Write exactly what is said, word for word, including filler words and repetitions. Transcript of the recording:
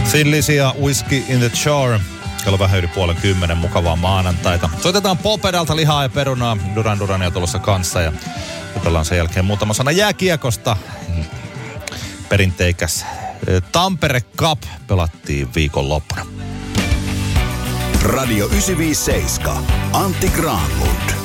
Thin Lizzy ja Whiskey in the Jar. Kello vähän yli puolen kymmenen, mukavaa maanantaita. Soitetaan Popedalta lihaa ja perunaa, Duran Durania tulossa kanssa ja jutellaan sen jälkeen muutama sana jääkiekosta. Perinteikäs Tampere Cup pelattiin viikonloppuna. Radio yhdeksänsataaviisikymmentäseitsemän. Antti Granlund.